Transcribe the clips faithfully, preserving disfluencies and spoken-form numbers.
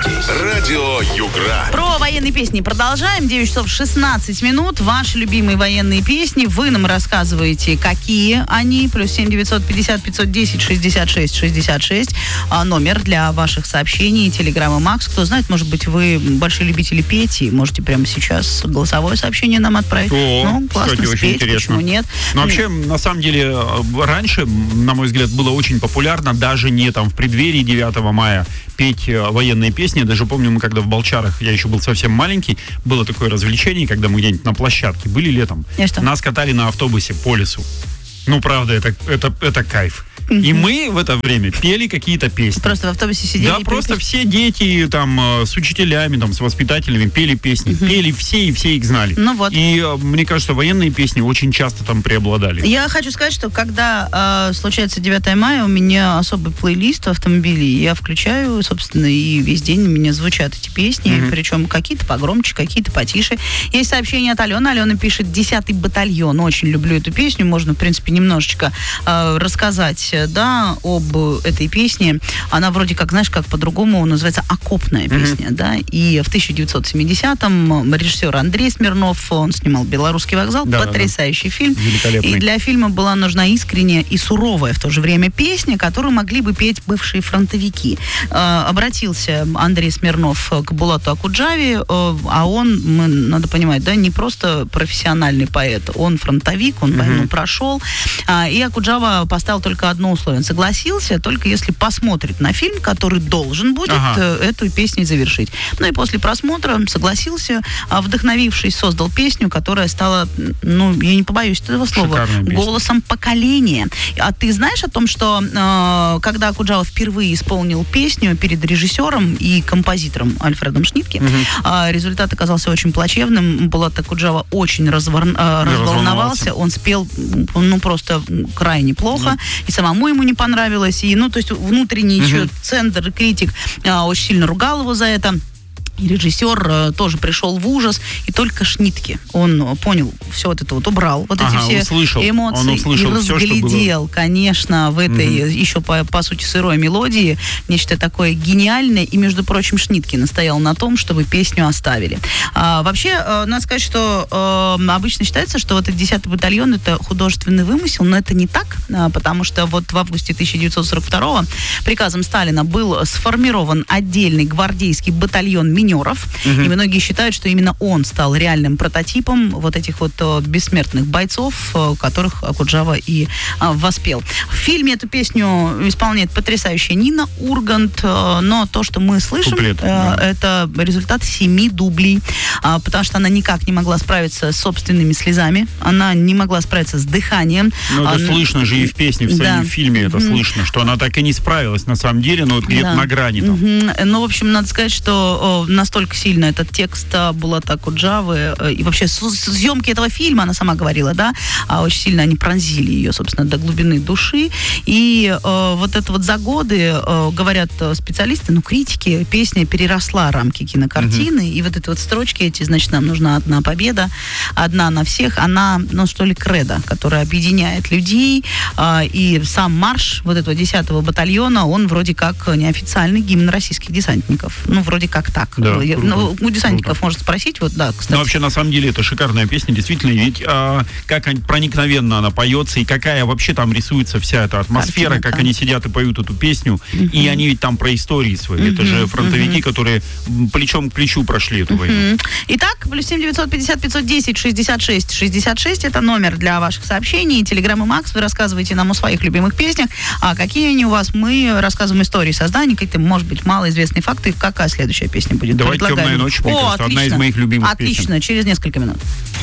Радио Югра. Про военные песни продолжаем. девять часов шестнадцать минут. Ваши любимые военные песни. Вы нам рассказываете, какие они. Плюс семь девятьсот пятьдесят пятьсот десять шестьдесят шесть шестьдесят шесть. А, номер для ваших сообщений. Телеграмма Макс. Кто знает, может быть, вы большие любители петь и можете прямо сейчас голосовое сообщение нам отправить. О, ну, классно, кстати, очень спеть, интересно. почему нет? Но вообще, на самом деле, раньше, на мой взгляд, было очень популярно, даже не там в преддверии девятого мая, петь военные песни. Я даже помню, мы когда в Болчарах, я еще был совсем маленький, было такое развлечение, когда мы где-нибудь на площадке были летом. Нас катали на автобусе по лесу. Ну, правда, это, это, это кайф. Mm-hmm. И мы в это время пели какие-то песни. Просто в автобусе сидели? Да, просто пели? Все дети там с учителями, там, с воспитателями пели песни. Mm-hmm. Пели все, и все их знали. Ну вот. И мне кажется, военные песни очень часто там преобладали. Я хочу сказать, что когда э, случается девятое мая, у меня особый плейлист в автомобиле. Я включаю, собственно, и весь день у меня звучат эти песни. Mm-hmm. Причем какие-то погромче, какие-то потише. Есть сообщение от Алены. Алена пишет: «Десятый батальон». Очень люблю эту песню. Можно, в принципе, немножечко э, рассказать, да, об этой песне. Она вроде как, знаешь, как по-другому называется «Окопная песня», mm-hmm. да. И в тысяча девятьсот семидесятом режиссер Андрей Смирнов, он снимал «Белорусский вокзал», да, потрясающий да, да. фильм. И для фильма была нужна искренняя и суровая в то же время песня, которую могли бы петь бывшие фронтовики. Э, обратился Андрей Смирнов к Булату Акуджаве, э, а он, мы, надо понимать, да, не просто профессиональный поэт, он фронтовик, он mm-hmm. войну прошел. А, и Акуджава поставил только одно условие. Он согласился, только если посмотрит на фильм, который должен будет ага. эту песню завершить. Ну и после просмотра согласился, вдохновившись, создал песню, которая стала, ну, я не побоюсь этого слова, голосом поколения. А ты знаешь о том, что э, когда Акуджава впервые исполнил песню перед режиссером и композитором Альфредом Шнитке, угу. э, результат оказался очень плачевным. Булат Акуджава очень развор... э, разволновался. Он спел, ну, просто крайне плохо. Mm. И самому ему не понравилось. И, ну, то есть внутренний mm-hmm. еще центр, критик а, очень сильно ругал его за это. И режиссер э, тоже пришел в ужас, и только Шнитке он э, понял, все вот это вот убрал, вот ага, эти все услышал. эмоции, он услышал и разглядел, все, конечно, в этой угу. еще по, по сути сырой мелодии нечто такое гениальное, и, между прочим, Шнитке настоял на том, чтобы песню оставили. А, вообще, э, надо сказать, что э, обычно считается, что вот этот десятый батальон — это художественный вымысел, но это не так, э, потому что вот в августе тысяча девятьсот сорок второго приказом Сталина был сформирован отдельный гвардейский батальон минеров. Uh-huh. И многие считают, что именно он стал реальным прототипом вот этих вот о, бессмертных бойцов, о, которых Акуджава и о, воспел. В фильме эту песню исполняет потрясающая Нина Ургант, о, но то, что мы слышим, Куплет, э, да. это результат семи дублей, а, потому что она никак не могла справиться с собственными слезами, она не могла справиться с дыханием. Ну, это а, слышно же и в песне, в самом да. фильме это mm-hmm. слышно, что она так и не справилась на самом деле, но вот где-то да. на грани там. Mm-hmm. Ну, в общем, надо сказать, что о, настолько сильно этот текст Булата Акуджавы и вообще съемки этого фильма, она сама говорила, да, очень сильно они пронзили ее, собственно, до глубины души. И э, вот это вот за годы, э, говорят специалисты, ну, критики, песня переросла рамки кинокартины, mm-hmm. и вот эти вот строчки эти, значит, нам нужна одна победа, одна на всех, она, ну, что ли, кредо, которая объединяет людей, э, и сам марш вот этого десятого батальона, он вроде как неофициальный гимн российских десантников. Ну, вроде как так. Да. Ну, у десантников можно спросить, вот, да, кстати. Ну, вообще, на самом деле, это шикарная песня, действительно, ведь а, как проникновенно она поется, и какая вообще там рисуется вся эта атмосфера, Картина, как да. они сидят и поют эту песню, uh-huh. и они ведь там про истории свои, uh-huh. это же фронтовики, uh-huh. которые плечом к плечу прошли эту uh-huh. войну. Итак, плюс семь девятьсот пятьдесят пятьсот десять шестьдесят шесть шестьдесят шесть, это номер для ваших сообщений, Телеграм и Макс, вы рассказываете нам о своих любимых песнях, а какие они у вас, мы рассказываем истории создания, какие-то, может быть, малоизвестные факты, какая следующая песня будет. Давай «Темная ночь», мне кажется, одна из моих любимых отлично, песен. Отлично, через несколько минут.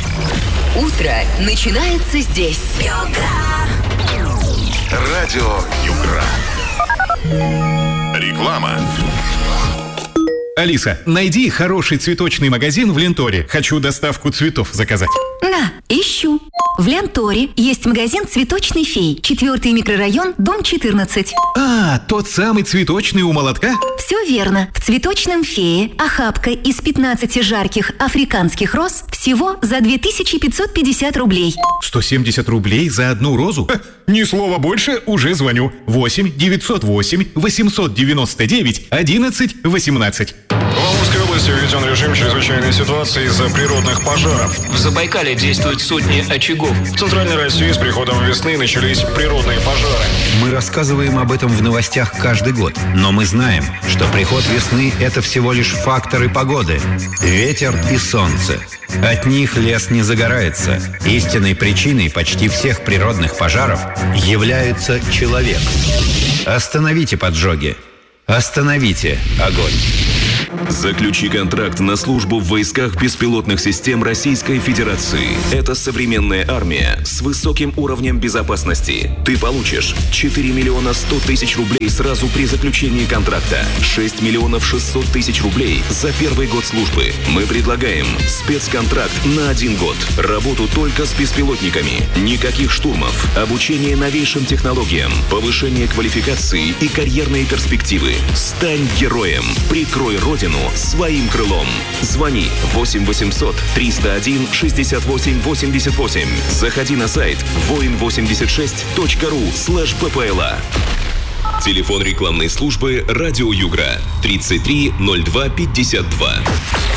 Утро начинается здесь. Радио Югра. Реклама. Алиса, найди хороший цветочный магазин в Ленторе. Хочу доставку цветов заказать. На, ищу. В Лянторе есть магазин «Цветочный фей», четвертый микрорайон, дом четырнадцать. А, тот самый цветочный у молотка? Все верно. В «Цветочном фее» охапка из пятнадцати жарких африканских роз всего за две тысячи пятьсот пятьдесят рублей. сто семьдесят рублей за одну розу? Ха, ни слова больше, уже звоню. восемь девятьсот восемь восемьсот девяносто девять одиннадцать восемнадцать. В Амурской области введен режим чрезвычайной ситуации из-за природных пожаров. В Забайкале действуют сотни очагов. В Центральной России с приходом весны начались природные пожары. Мы рассказываем об этом в новостях каждый год. Но мы знаем, что приход весны – это всего лишь факторы погоды. Ветер и солнце. От них лес не загорается. Истинной причиной почти всех природных пожаров является человек. Остановите поджоги. Остановите огонь. Заключи контракт на службу в войсках беспилотных систем Российской Федерации. Это современная армия с высоким уровнем безопасности. Ты получишь четыре миллиона сто тысяч рублей сразу при заключении контракта, шесть миллионов шестьсот тысяч рублей за первый год службы. Мы предлагаем спецконтракт на один год. Работу только с беспилотниками. Никаких штурмов. Обучение новейшим технологиям. Повышение квалификации и карьерные перспективы. Стань героем. Прикрой Родину своим крылом. Звони восемь восемьсот триста один шестьдесят восемь восемьдесят восемь. Заходи на сайт воин восемьдесят шесть точка ру слэш ППЛА. Телефон рекламной службы «Радио Югра» тридцать три ноль два пятьдесят два.